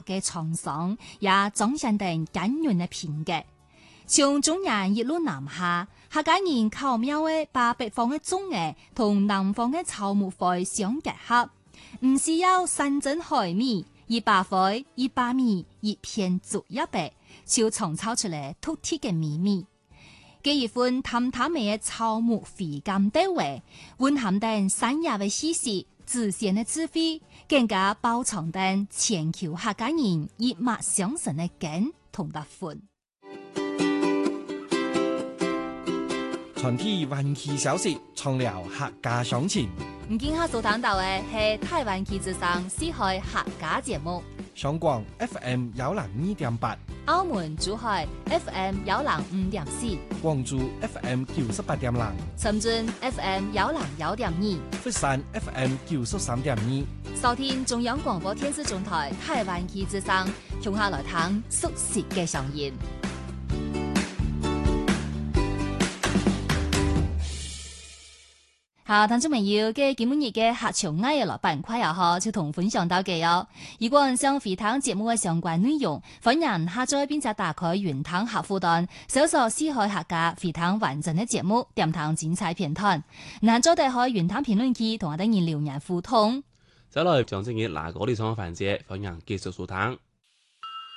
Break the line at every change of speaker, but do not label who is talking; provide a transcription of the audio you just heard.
嘅創傷，也彰顯定堅韌嘅品格。從中原一路南下，客家人巧妙嘅把北方嘅種藝同南方嘅草木灰相結合，唔需要山珍海味，一把灰、一把米、一片竹葉白，就創造出嚟獨特嘅秘密。這一份淡淡嘅草木回甘地味，蘊含定山野嘅氣息、自然嘅智慧，更加包藏定全球客家人一脈相承嘅根同特色。
傳遞灣區消息，暢聊客家鄉情。
唔見下所談到嘅係台灣旗之上四海客家節目。
香港 FM 102.8，
澳門珠海 FM 105.4，
廣州 FM 98.0，
深圳 FM 101.2，
佛山 FM 93.2。
收聽中央廣播電視總台台灣旗之上，從下來聽熟悉嘅聲音。好，聽眾朋友嘅今日嘅客場藝樂板塊又好，就同分享到嘅哦。如果想回聽節目嘅相關內容，歡迎下載並且打開雲聽客戶端，搜索四海客家回聽完整嘅節目，點聽精彩片段。嗱，再打開雲聽評論區，同我哋人留言互動。
再來將正嘅嗱嗰啲創環節，歡迎繼續收聽。